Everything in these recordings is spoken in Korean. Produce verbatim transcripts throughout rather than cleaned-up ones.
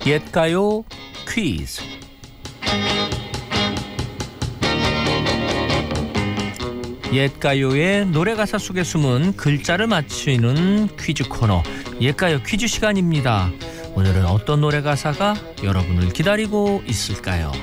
옛가요 퀴즈. 옛가요의 노래가사 속에 숨은 글자를 맞추는 퀴즈 코너, 옛가요 퀴즈 시간입니다. 오늘은 어떤 노래가사가 여러분을 기다리고 있을까요?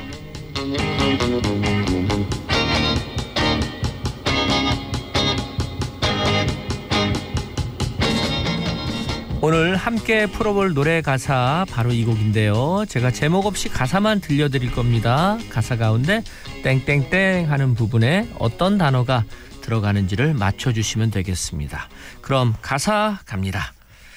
오늘 함께 풀어볼 노래 가사 바로 이 곡인데요. 제가 제목 없이 가사만 들려드릴 겁니다. 가사 가운데 땡땡땡 하는 부분에 어떤 단어가 들어가는지를 맞춰주시면 되겠습니다. 그럼 가사 갑니다.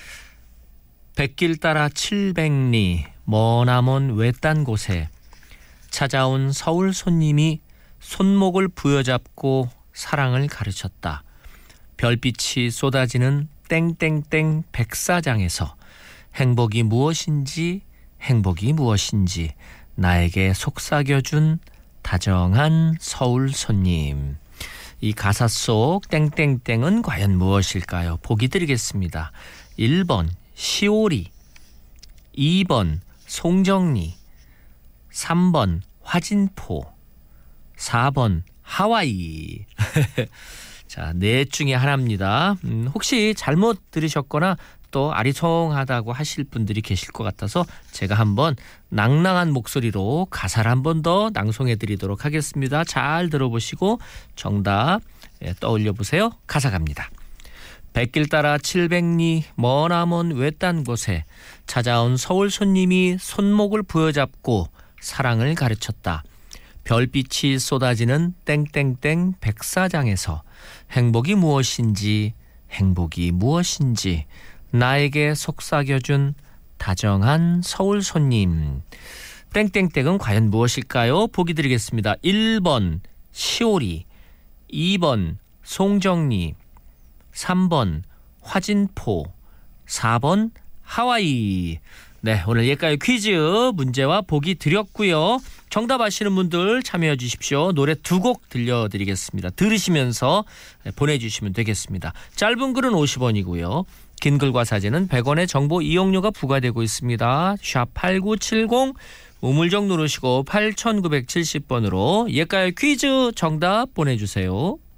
백길 따라 칠백리 머나먼 외딴 곳에 찾아온 서울 손님이 손목을 부여잡고 사랑을 가르쳤다. 별빛이 쏟아지는 땡땡땡 백사장에서 행복이 무엇인지 행복이 무엇인지 나에게 속삭여준 다정한 서울 손님. 이 가사 속 땡땡땡은 과연 무엇일까요? 보기 드리겠습니다. 일 번 시오리, 이 번 송정리, 삼 번 화진포, 사 번 하와이. 자, 넷 중에 하나입니다. 음, 혹시 잘못 들으셨거나 또 아리송하다고 하실 분들이 계실 것 같아서 제가 한번 낭낭한 목소리로 가사를 한 번 더 낭송해 드리도록 하겠습니다. 잘 들어보시고 정답 떠올려 보세요. 가사 갑니다. 백길 따라 칠백리 머나먼 외딴 곳에 찾아온 서울 손님이 손목을 부여잡고 사랑을 가르쳤다. 별빛이 쏟아지는 땡땡땡 백사장에서 행복이 무엇인지 행복이 무엇인지 나에게 속삭여준 다정한 서울 손님. 땡땡땡은 과연 무엇일까요? 보기 드리겠습니다. 일 번 시오리, 이 번 송정리, 삼 번 화진포, 사 번 하와이. 네, 오늘 옛가요 퀴즈 문제와 보기 드렸고요. 정답 아시는 분들 참여해 주십시오. 노래 두 곡 들려드리겠습니다. 들으시면서 보내주시면 되겠습니다. 짧은 글은 오십 원이고요. 긴 글과 사진은 백 원의 정보 이용료가 부과되고 있습니다. 샵 팔구칠공 우물정 누르시고 팔구칠공 번으로 옛가요 퀴즈 정답 보내주세요.